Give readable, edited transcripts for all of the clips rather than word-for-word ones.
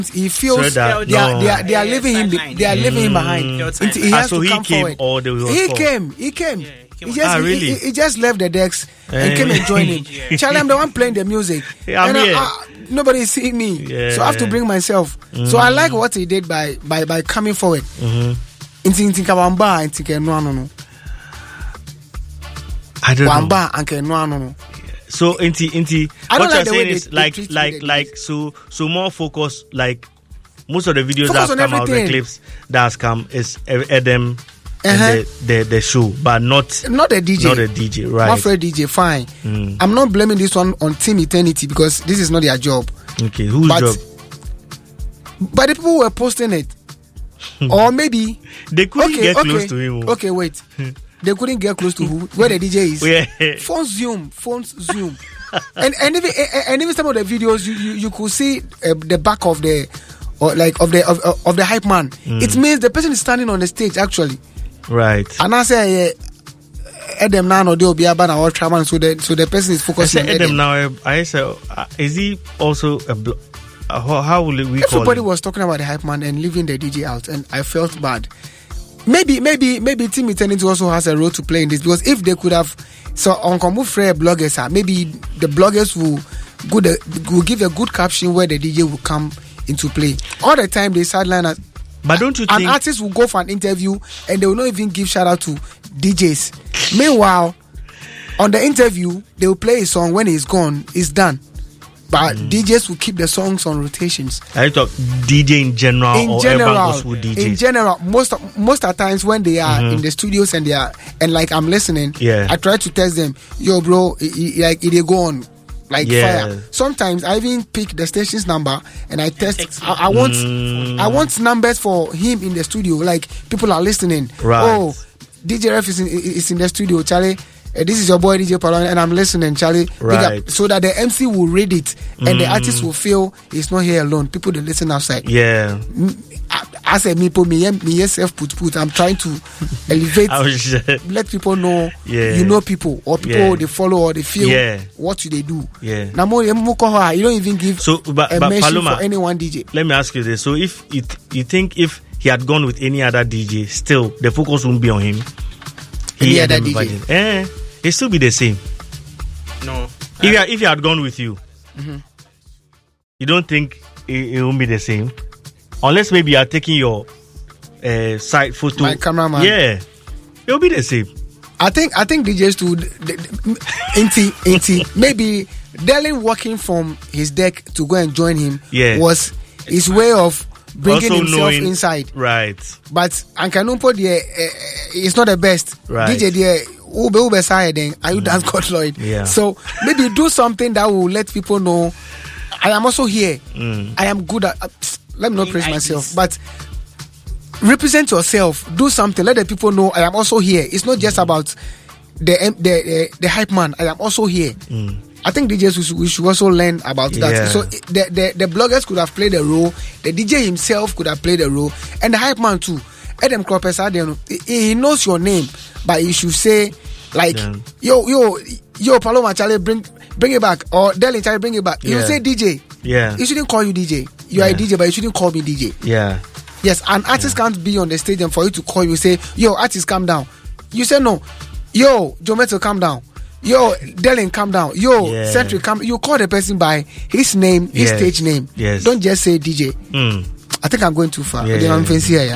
he feels they are leaving him. They are leaving him behind. He has to come forward. He came. He just left the decks and came and joined him. Charlie, I'm the one playing the music. Nobody is seeing me, so I have to bring myself. So I like what he did by coming forward. I don't know. So inti what you're saying is like so more focus, like most of the videos that have come out, the clips that has come is Edem and the show, but not the DJ, right? Not for a DJ, fine. I'm not blaming this one on Team Eternity because this is not their job. Okay, whose job? But the people who were posting it, or maybe they couldn't get close to him. Okay, wait. They couldn't get close to where the DJ is. Phones zoom. and even some of the videos you could see the back of the hype man. It means the person is standing on the stage actually. Right. And I say Edem now no they'll be about our travel, so the person is focusing on Edem now. I say is he also a how will we call it? Everybody was talking about the hype man and leaving the DJ out, and I felt bad. Maybe Team Eternity also has a role to play in this, because if they could have on Kombu Frere bloggers, maybe the bloggers will give a good caption where the DJ will come into play. All the time they sideline us. But don't you think an artist will go for an interview and they will not even give shout out to DJs? Meanwhile, on the interview they will play a song. When he's gone, it's done. But DJs will keep the songs on rotations. I talk DJ in general, or everyone goes with DJ? In general, most of the times when they are in the studios and like I'm listening, I try to test them. Yo, bro, like they go on like fire. Sometimes I even pick the station's number and I test. I want numbers for him in the studio. Like people are listening. Right. Oh, DJ Ref is in the studio, Charlie. This is your boy DJ Palon and I'm listening, Charlie. Right. So that the MC will read it and the artist will feel he's not here alone. People they listen outside. Yeah. I said me self put. I'm trying to elevate, let people know you know people, or people they follow or they feel what they do. Yeah. Now you don't even give but mention Paloma, for any one DJ. Let me ask you this. So if you think if he had gone with any other DJ, still the focus won't be on him. Any other DJ? It still be the same. No. If he had gone with you, you don't think it won't be the same? Unless maybe you are taking your side photo. My cameraman. Yeah. It'll be the same. I think DJs too. Maybe Dylan walking from his deck to go and join him was his way of bringing also himself inside. Right. But Ankanumpo is not the best. Right. DJ Ube side then are you dance God Lloyd? Yeah. So maybe do something that will let people know I am also here. I am good at let me not praise myself, but represent yourself. Do something. Let the people know I am also here. It's not just about the hype man. I am also here. I think DJs we should also learn about that. So the bloggers could have played a role. The DJ himself could have played a role, and the hype man too. Edem Kroppers, he knows your name, but you should say like yo Paloma Charlie bring it back, or Delin Charlie bring it back. You say DJ. Yeah. You shouldn't call you DJ. You are a DJ, but you shouldn't call me DJ. Yeah. Yes, an artist can't be on the stage and for you to call you say, yo, artist, calm down. You say no. Yo, Jometo, calm down. Yo, Dylan, calm down. Yo, Centric, calm. You call the person by his name, his stage name. Yes. Don't just say DJ. I think I'm going too far. I'm fancy here.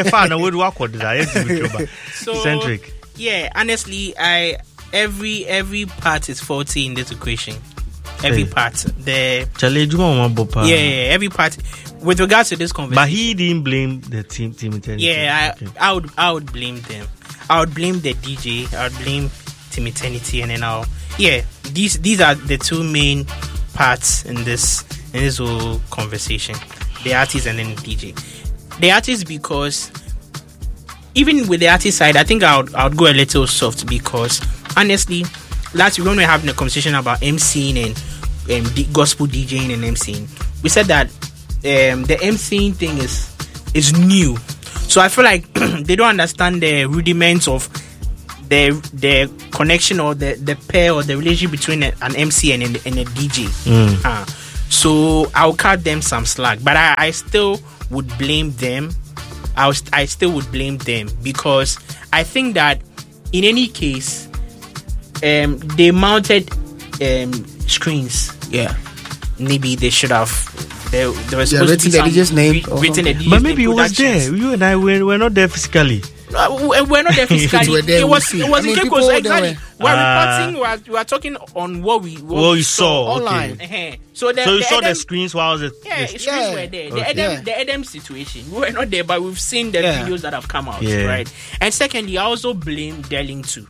So, Centric. Yeah, honestly, every part is faulty in this equation. Every part. Every part. With regards to this conversation. But he didn't blame the team Eternity. Yeah, I would blame them. I would blame the DJ. I would blame Team Eternity, and then these are the two main parts in this whole conversation: the artist and then the DJ. The artist, because even with the artist side, I think I would go a little soft, because honestly, last week when we were having a conversation about MCing and gospel DJing and MCing, we said that the MCing thing is new. So I feel like they don't understand the rudiments of the connection or the pair or the relationship between an MC and a DJ. So I'll cut them some slack, but I still would blame them. I still would blame them because I think that in any case, they mounted screens. Yeah, maybe they should have. There was supposed to be some DJ's name, but maybe it was there. You and I were not there physically. We're not there physically. It was in Cape exactly. We're reporting. We are talking on what we saw online. Okay. So you saw the screens while the screens were there. Okay. The Adam situation. We were not there, but we've seen the videos that have come out, right? And secondly, I also blame Delling too.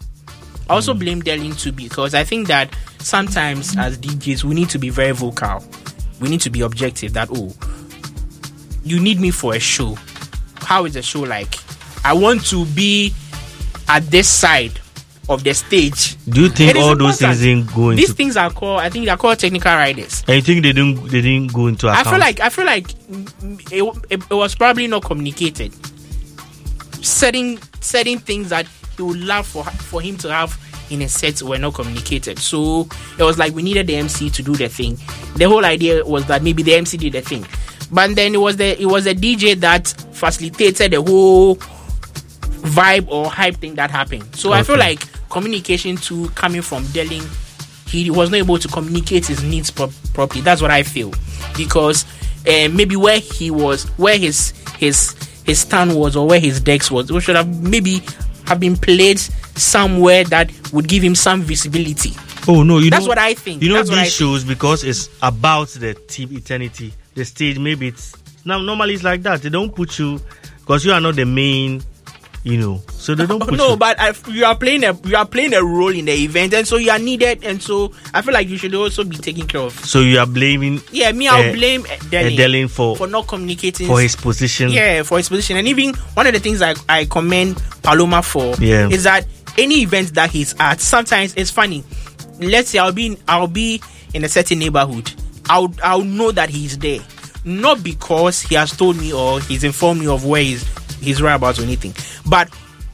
Because I think that sometimes as DJs we need to be very vocal. We need to be objective. That you need me for a show. How is the show like? I want to be at this side of the stage. Do you think all those things didn't go into? These things are called. I think they're called technical riders. And you think they didn't go into account? I feel like it was probably not communicated. Setting things that he would love for him to have in a set were not communicated. So it was like we needed the MC to do the thing. The whole idea was that maybe the MC did the thing, but then it was the DJ that facilitated the whole vibe or hype thing that happened. So okay. I feel like communication too coming from Delling, he was not able to communicate his needs properly. That's what I feel, because maybe where his stand was or where his decks was, we should have maybe have been played somewhere that would give him some visibility. Oh no, that's what I think. These shows, because it's about the Team Eternity, the stage. Maybe it's normally it's like that. They don't put you because you are not the main. So they don't put you. But you are playing a role in the event, and so you are needed, and so I feel like you should also be taken care of. So you are blaming? Yeah, I'll blame Delling for not communicating for his position. Yeah, for his position, and even one of the things I commend Paloma for is that any event that he's at, sometimes it's funny. Let's say I'll be in a certain neighborhood. I'll know that he's there, not because he has told me or he's informed me of where he's whereabouts or anything. But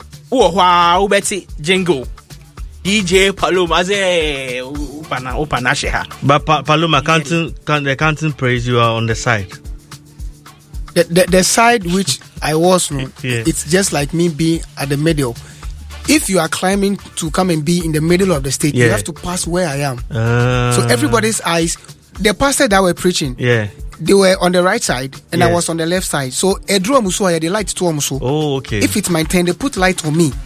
Jingle DJ Paloma But Paloma can't praise you are on the side. The side which I was, it's just like me being at the middle. If you are climbing to come and be in the middle of the stage, you have to pass where I am. So everybody's eyes, the pastor that were preaching, they were on the right side and I was on the left side. So they light to Amuso. Oh, okay. If it's my turn, they put light on me.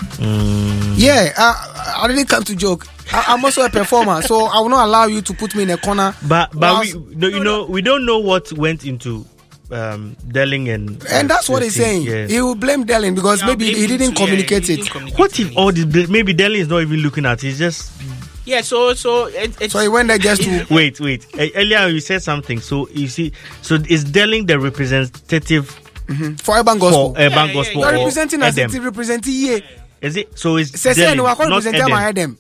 I didn't come to joke. I'm also a performer, so I will not allow you to put me in a corner. But we don't know what went into Delling and that's what he's saying. He will blame Delling because maybe he didn't communicate it. What if all this? Maybe Delling is not even looking at it. He's just. Yeah, so he went there just to wait. Earlier you said something. So you see, so is Delling the representative for Urban Gospel? For Urban Gospel, you are representing as it representing here. Is it? So it's Delling, not Edem.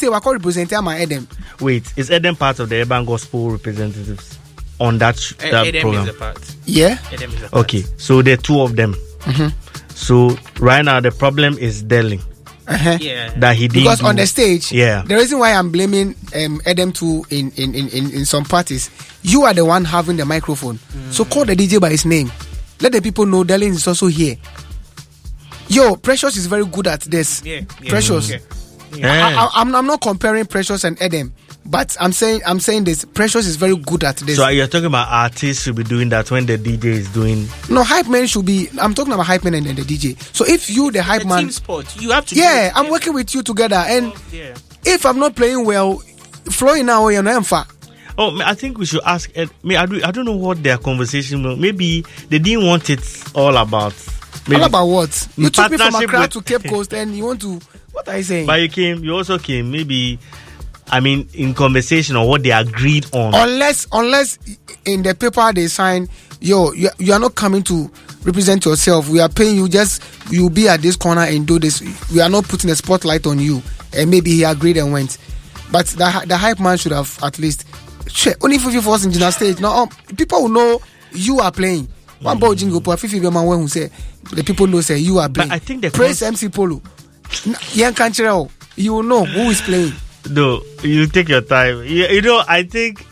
Wait, is Edem part of the Urban Gospel representatives on that program? Is a part. Yeah. Edem is a part. Okay, so there are two of them. So right now the problem is Delling. That he did because on the stage. The reason why I'm blaming Edem too in some parties, you are the one having the microphone. So call the DJ by his name. Let the people know Delling is also here. Yo, Precious is very good at this. Precious. I'm not comparing Precious and Edem, but I'm saying this. Precious is very good at this. So you're talking about artists should be doing that when the DJ is doing. No, hype man should be. I'm talking about hype man and the DJ. So if you the hype man, team sport, you have to. Yeah, I'm working with you together, and if I'm not playing well, flowing now you're not far. Oh, I think we should ask. I don't know what their conversation was. Maybe they didn't want it all about. All about what? You took me from Accra to Cape Coast, and you want to. What are you saying? But you also came. Maybe. I mean, in conversation or what they agreed on. Unless in the paper they sign, you are not coming to represent yourself. We are paying you. Just you be at this corner and do this. We are not putting a spotlight on you. And maybe he agreed and went. But the hype man should have at least. Only if you force in the stage. Now people will know you are playing. One ball jingle for 50 man when who say the people know say you are playing. But I think the praise MC Polo. Young country, you will know who is playing. No, you take your time. I think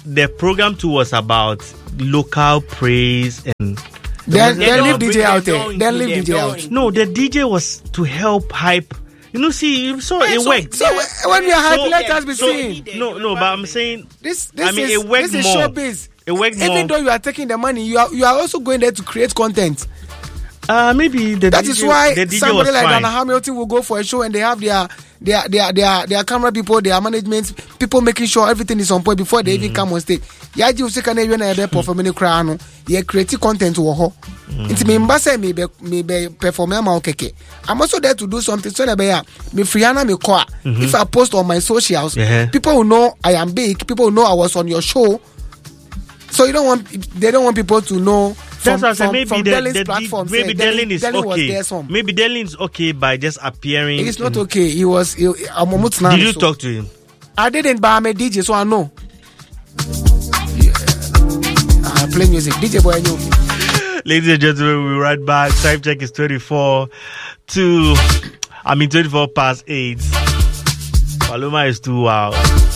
the program too was about local praise and. Then leave DJ out there. Then leave DJ out. No, the DJ was to help hype. You know, see, so it worked. So when we are hype, let us be seen. No, but I'm saying this. It worked this more. Is showbiz. It worked more. Even though you are taking the money, you are also going there to create content. Maybe that is why the DJ somebody like fine. Dana Hamilton will go for a show and they have their camera people, their management people making sure everything is on point before they even come on stage. Ya ji usika na ewe na ebe perform ni kra no, ye create content wo ho. Nti me mba say me be perform am okeke. I'm also there to do something so that me free na me call. If I post on my socials, people will know I am big, people will know I was on your show. So they don't want people to know. That's what I said. Maybe Delin is okay. Maybe Delin's okay by just appearing. It's not okay. Did you talk to him? I didn't, but I'm a DJ, so I know. I play music. DJ boy, I know. Ladies and gentlemen, we'll be right back. Time check is 24 past 8. Paloma is too wild.